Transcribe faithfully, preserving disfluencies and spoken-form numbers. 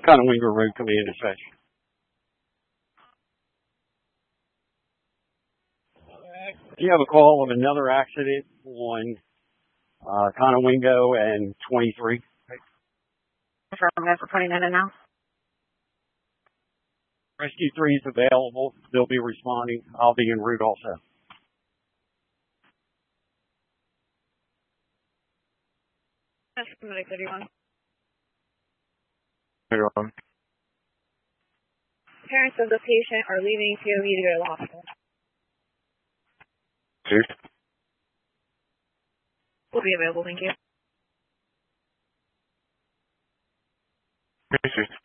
Conowingo Road Command Dispatch. You have a call of another accident on uh, Conowingo and twenty-three. Affirmative, reporting that in now. Rescue three is available. They'll be responding. I'll be en route also. That's Medic thirty-one. thirty-one. Parents of the patient are leaving C O E to go to the hospital. Chief. Will be available, thank you. Chief.